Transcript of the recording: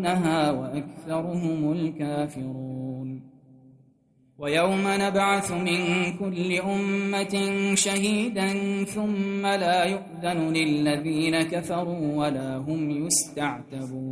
يرونها وأكثرهم الكافرون. ويوم نبعث من كل أمة شهيدا ثم لا يؤذن للذين كفروا ولا هم يستعتبون.